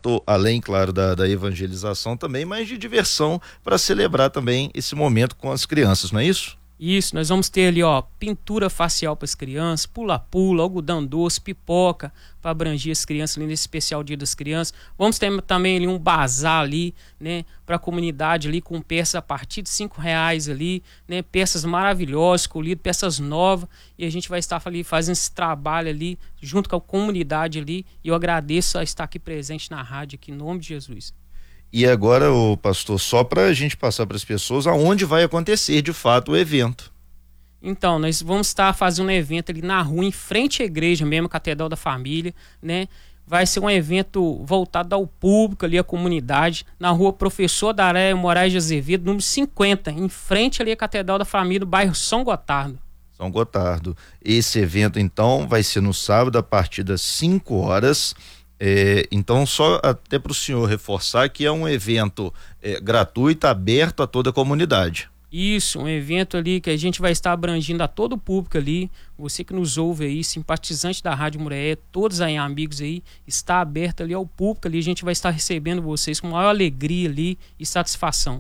fator, além, claro, da evangelização também, mas de diversão para celebrar também esse momento com as crianças, não é isso? Isso, nós vamos ter ali, ó, pintura facial para as crianças, pula-pula, algodão doce, pipoca, para abranger as crianças ali nesse especial Dia das Crianças. Vamos ter também ali um bazar ali, né, para a comunidade ali, com peças a partir de R$ 5 ali, né, peças maravilhosas, escolhidas, peças novas, e a gente vai estar ali fazendo esse trabalho ali, junto com a comunidade ali, e eu agradeço a estar aqui presente na rádio, aqui, em nome de Jesus. E agora, o pastor, só para a gente passar para as pessoas aonde vai acontecer de fato o evento. Então, nós vamos estar fazendo um evento ali na rua, em frente à igreja mesmo, Catedral da Família, né? Vai ser um evento voltado ao público ali, à comunidade, na rua Professor Daréia Moraes de Azevedo, número 50, em frente ali à Catedral da Família, no bairro São Gotardo. São Gotardo. Esse evento, então, vai ser no sábado, a partir das 5 horas. Então, só até para o senhor reforçar que é um evento gratuito, aberto a toda a comunidade. Isso, um evento ali que a gente vai estar abrangindo a todo o público ali, você que nos ouve aí, simpatizante da Rádio Muriaé, todos aí amigos aí, está aberto ali ao público ali, a gente vai estar recebendo vocês com maior alegria ali e satisfação.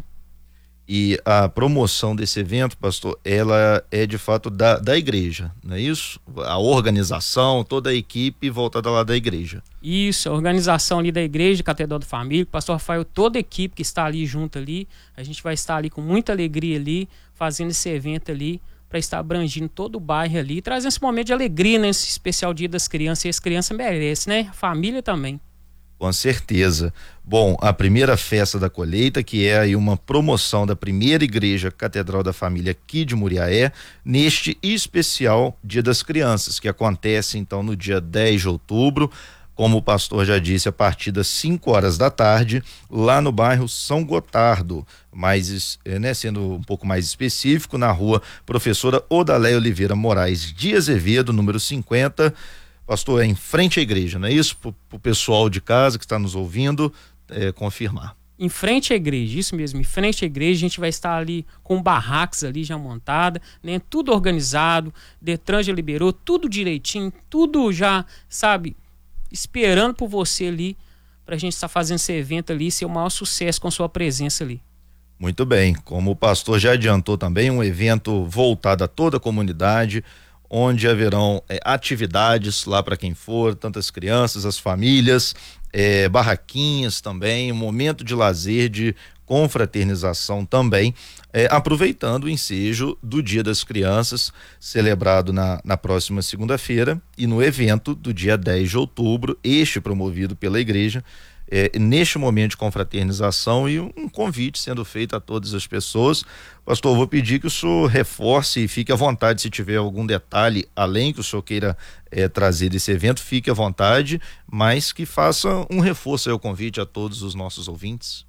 E a promoção desse evento, pastor, ela é de fato da igreja, não é isso? A organização, toda a equipe voltada lá da igreja. Isso, a organização ali da igreja, Catedral da Família, pastor Rafael, toda a equipe que está ali junto ali, a gente vai estar ali com muita alegria ali, fazendo esse evento ali, para estar abrangindo todo o bairro ali, trazendo esse momento de alegria nesse especial Dia das Crianças, e as crianças merecem, né? A família também. Com certeza. Bom, a primeira festa da colheita, que é aí uma promoção da primeira igreja Catedral da Família aqui de Muriaé, neste especial Dia das Crianças, que acontece então no dia 10 de outubro, como o pastor já disse, a partir das 5 horas da tarde, lá no bairro São Gotardo, mas sendo um pouco mais específico, na rua Professora Odaléia Oliveira Moraes de Azevedo, número 50. Pastor, é em frente à igreja, não é isso? Para o pessoal de casa que está nos ouvindo confirmar. Em frente à igreja, isso mesmo, em frente à igreja, a gente vai estar ali com barracas ali já montada, né? Tudo organizado, Detran já liberou, tudo direitinho, tudo já, sabe, esperando por você ali, para a gente estar fazendo esse evento ali e ser o maior sucesso com sua presença ali. Muito bem, como o pastor já adiantou também, um evento voltado a toda a comunidade, onde haverão atividades lá para quem for, tantas crianças, as famílias, barraquinhas também, um momento de lazer, de confraternização também, aproveitando o ensejo do Dia das Crianças, celebrado na próxima segunda-feira, e no evento do dia 10 de outubro, este promovido pela igreja, neste momento de confraternização, e um convite sendo feito a todas as pessoas. Pastor, vou pedir que o senhor reforce e fique à vontade, se tiver algum detalhe além que o senhor queira trazer desse evento, fique à vontade, mas que faça um reforço ao convite a todos os nossos ouvintes.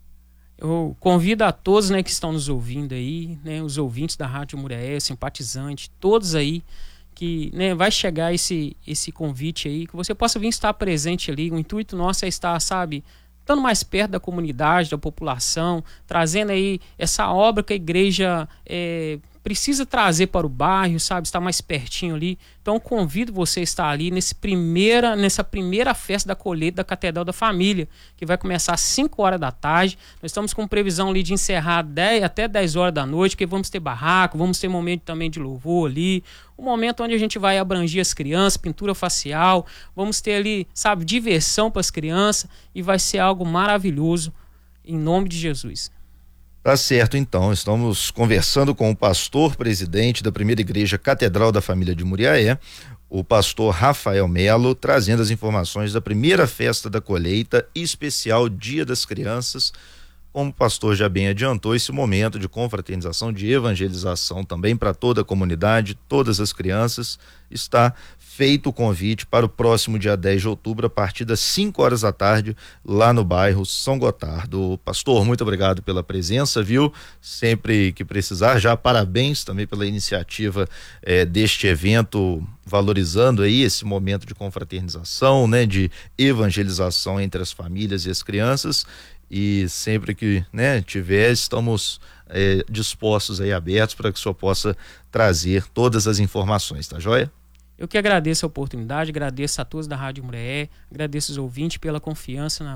Eu convido a todos, né, que estão nos ouvindo aí, né, os ouvintes da Rádio Muriaé, simpatizantes, todos aí, que, né, vai chegar esse convite aí, que você possa vir estar presente ali. O intuito nosso é estar, sabe, estando mais perto da comunidade, da população, trazendo aí essa obra que a igreja precisa trazer para o bairro, sabe, estar mais pertinho ali. Então convido você a estar ali nessa primeira festa da colheita da Catedral da Família, que vai começar às 5 horas da tarde. Nós estamos com previsão ali de encerrar até 10 horas da noite, porque vamos ter barraco, vamos ter momento também de louvor ali, um momento onde a gente vai abranger as crianças, pintura facial, vamos ter ali, sabe, diversão para as crianças, e vai ser algo maravilhoso, em nome de Jesus. Tá certo, então, estamos conversando com o pastor presidente da primeira igreja Catedral da Família de Muriaé, o pastor Rafael Melo, trazendo as informações da primeira festa da colheita especial Dia das Crianças. Como o pastor já bem adiantou, esse momento de confraternização, de evangelização também para toda a comunidade, todas as crianças, está feito o convite para o próximo dia 10 de outubro, a partir das 5 horas da tarde, lá no bairro São Gotardo. Pastor, muito obrigado pela presença, viu? Sempre que precisar, já parabéns também pela iniciativa deste evento, valorizando aí esse momento de confraternização, né, de evangelização entre as famílias e as crianças. E sempre que, né, tiver, estamos dispostos aí, abertos, para que o senhor possa trazer todas as informações, tá joia? Eu que agradeço a oportunidade, agradeço a todos da Rádio Muriaé, agradeço os ouvintes pela confiança